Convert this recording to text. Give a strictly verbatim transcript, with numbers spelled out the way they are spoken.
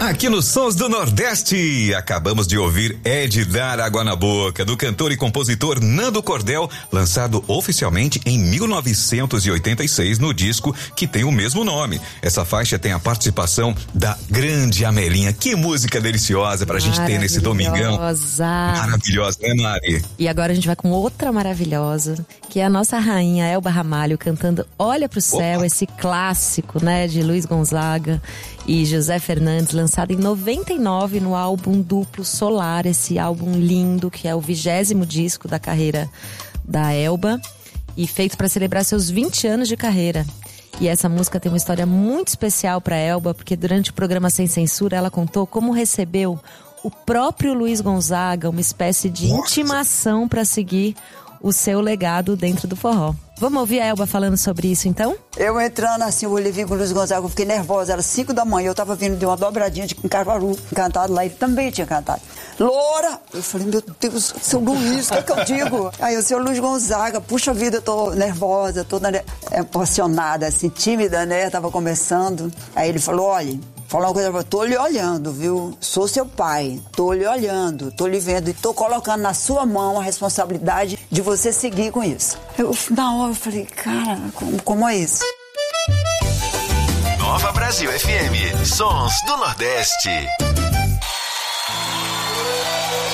Aqui nos Sons do Nordeste, acabamos de ouvir É de Dar Água na Boca, do cantor e compositor Nando Cordel, lançado oficialmente em mil novecentos e oitenta e seis no disco que tem o mesmo nome. Essa faixa tem a participação da grande Amelinha. Que música deliciosa pra gente ter nesse domingão. Maravilhosa, né, Mari? E agora a gente vai com outra maravilhosa, que é a nossa rainha Elba Ramalho cantando Olha pro Céu, Opa. Esse clássico, né, de Luiz Gonzaga e José Fernandes, lançado em noventa e nove no álbum duplo Solar, esse álbum lindo que é o vigésimo disco da carreira da Elba e feito para celebrar seus vinte anos de carreira. E essa música tem uma história muito especial para Elba, porque durante o programa Sem Censura ela contou como recebeu o próprio Luiz Gonzaga, uma espécie de Nossa. intimação para seguir o seu legado dentro do forró. Vamos ouvir a Elba falando sobre isso, então? Eu entrando assim, eu olhei com o Luiz Gonzaga, eu fiquei nervosa, era cinco da manhã, eu tava vindo de uma dobradinha de Caruaru, cantado lá, ele também tinha cantado. Loura! Eu falei, meu Deus, seu Luiz, o que é que eu digo? Aí o seu Luiz Gonzaga, puxa vida, eu tô nervosa, toda emocionada, assim, tímida, né, tava começando. Aí ele falou, olha, falar uma coisa, tô lhe olhando, viu? Sou seu pai, tô lhe olhando, tô lhe vendo e tô colocando na sua mão a responsabilidade de você seguir com isso. Eu, na hora, eu falei, cara, como, como é isso? Nova Brasil F M, Sons do Nordeste.